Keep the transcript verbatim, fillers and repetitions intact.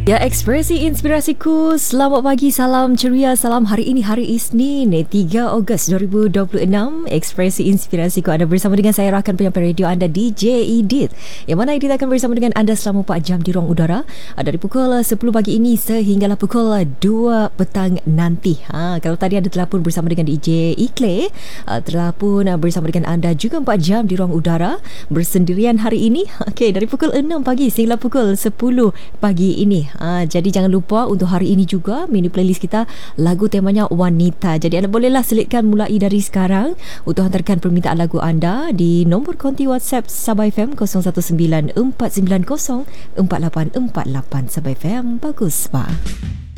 Ya, ekspresi inspirasiku. Selamat pagi, salam ceria, salam hari ini hari Isnin tiga Ogos dua ribu dua puluh enam. Ekspresi inspirasiku anda bersama dengan saya, rakan penyampai radio anda D J Edith, yang mana Edith akan bersama dengan anda selama empat jam di ruang udara dari pukul sepuluh pagi ini sehinggalah pukul dua petang nanti. Ha, kalau tadi anda telah pun bersama dengan D J Ikle, telah pun bersama dengan anda juga empat jam di ruang udara bersendirian hari ini. Okey, dari pukul enam pagi sehingga pukul sepuluh pagi ini. Ha, jadi jangan lupa untuk hari ini juga mini playlist kita lagu temanya wanita. Jadi anda bolehlah selitkan mulai dari sekarang untuk hantarkan permintaan lagu anda di nombor konti WhatsApp Sabah F M kosong satu sembilan empat sembilan kosong empat lapan empat lapan. Sabah F M, bagus pak.